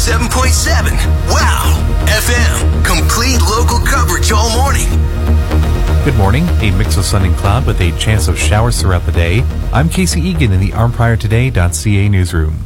107.7. Wow FM. Complete local coverage all morning. Good morning. A mix of sun and cloud with a chance of showers throughout the day. I'm Casey Egan in the ArmpriorToday.ca newsroom.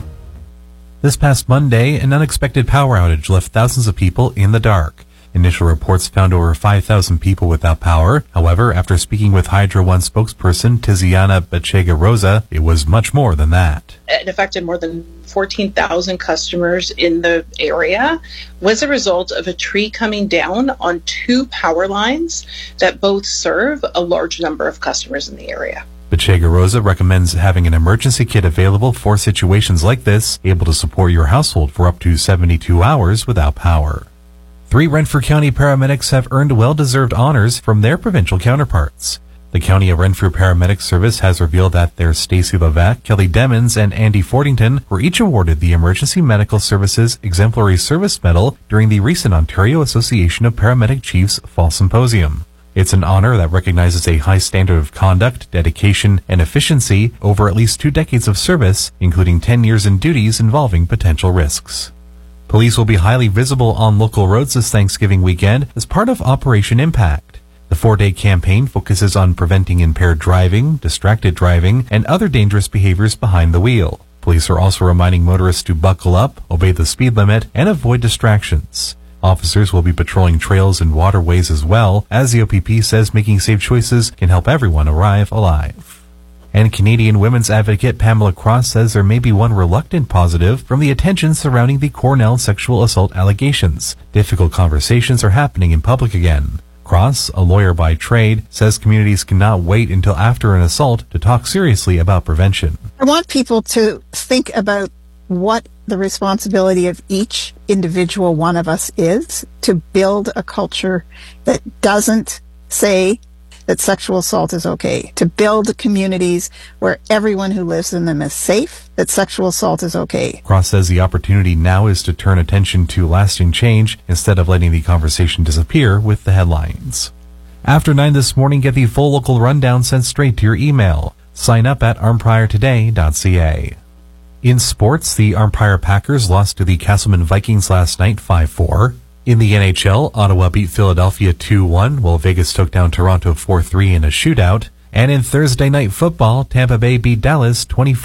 This past Monday, an unexpected power outage left thousands of people in the dark. Initial reports found over 5,000 people without power. However, after speaking with Hydro One spokesperson Tiziana Bachega-Rosa, it was much more than that. It affected more than 14,000 customers in the area, was a result of a tree coming down on two power lines that both serve a large number of customers in the area. Bachega-Rosa recommends having an emergency kit available for situations like this, able to support your household for up to 72 hours without power. 3 Renfrew County paramedics have earned well-deserved honors from their provincial counterparts. The County of Renfrew Paramedic Service has revealed that their Stacey Levac, Kelly Demmons, and Andy Fordington were each awarded the Emergency Medical Services Exemplary Service Medal during the recent Ontario Association of Paramedic Chiefs Fall Symposium. It's an honor that recognizes a high standard of conduct, dedication, and efficiency over at least 2 decades of service, including 10 years in duties involving potential risks. Police will be highly visible on local roads this Thanksgiving weekend as part of Operation Impact. The 4-day campaign focuses on preventing impaired driving, distracted driving, and other dangerous behaviors behind the wheel. Police are also reminding motorists to buckle up, obey the speed limit, and avoid distractions. Officers will be patrolling trails and waterways as well, as the OPP says making safe choices can help everyone arrive alive. And Canadian women's advocate Pamela Cross says there may be one reluctant positive from the attention surrounding the Cornell sexual assault allegations. Difficult conversations are happening in public again. Cross, a lawyer by trade, says communities cannot wait until after an assault to talk seriously about prevention. I want people to think about what the responsibility of each individual one of us is to build a culture that doesn't say that sexual assault is okay, to build communities where everyone who lives in them is safe, that sexual assault is okay. Cross says the opportunity now is to turn attention to lasting change instead of letting the conversation disappear with the headlines. After 9 this morning, get the full local rundown sent straight to your email. Sign up at ArmpriorToday.ca. In sports, the Armprior Packers lost to the Castleman Vikings last night 5-4. In the NHL, Ottawa beat Philadelphia 2-1, while Vegas took down Toronto 4-3 in a shootout. And in Thursday night football, Tampa Bay beat Dallas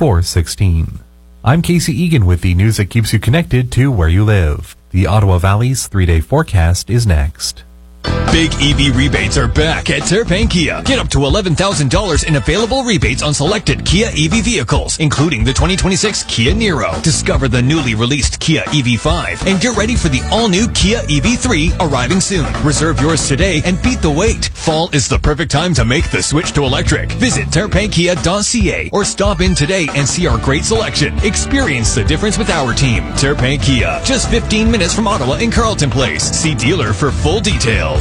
24-16. I'm Casey Egan with the news that keeps you connected to where you live. The Ottawa Valley's 3-day forecast is next. Big EV rebates are back at Terpain Kia. Get up to $11,000 in available rebates on selected Kia EV vehicles, including the 2026 Kia Niro. Discover the newly released Kia EV5 and get ready for the all-new Kia EV3 arriving soon. Reserve yours today and beat the wait. Fall is the perfect time to make the switch to electric. Visit terpainkia.ca or stop in today and see our great selection. Experience the difference with our team. Terpain Kia, just 15 minutes from Ottawa in Carleton Place. See dealer for full details.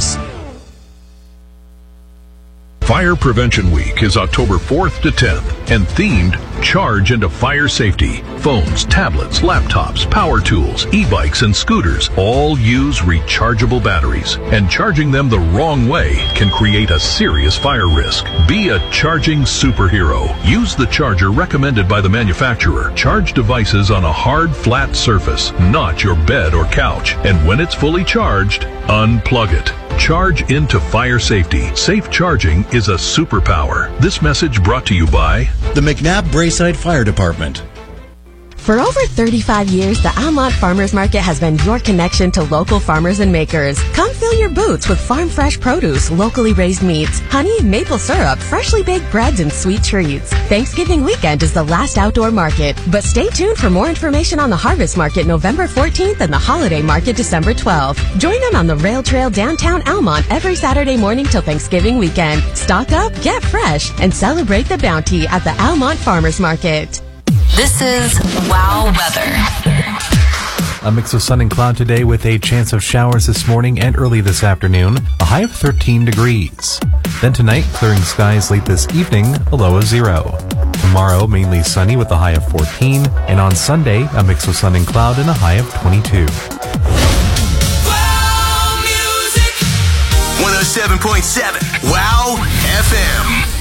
Fire Prevention Week is October 4th to 10th and themed Charge into Fire Safety. Phones, tablets, laptops, power tools, e-bikes, and scooters all use rechargeable batteries, and charging them the wrong way can create a serious fire risk. Be a charging superhero. Use the charger recommended by the manufacturer. Charge devices on a hard, flat surface, not your bed or couch. And when it's fully charged, unplug it. Charge into fire safety. Safe charging is a superpower. This message brought to you by the McNabb Braeside Fire Department. For over 35 years, the Almont Farmers Market has been your connection to local farmers and makers. Come fill your boots with farm fresh produce, locally raised meats, honey, maple syrup, freshly baked breads, and sweet treats. Thanksgiving weekend is the last outdoor market, but stay tuned for more information on the Harvest Market November 14th and the Holiday Market December 12th. Join them on the Rail Trail downtown Almont every Saturday morning till Thanksgiving weekend. Stock up, get fresh, and celebrate the bounty at the Almont Farmers Market. This is Wow Weather. A mix of sun and cloud today with a chance of showers this morning and early this afternoon, a high of 13 degrees. Then tonight, clearing skies late this evening, a low of 0. Tomorrow, mainly sunny with a high of 14. And on Sunday, a mix of sun and cloud and a high of 22. Wow Music 107.7 Wow FM.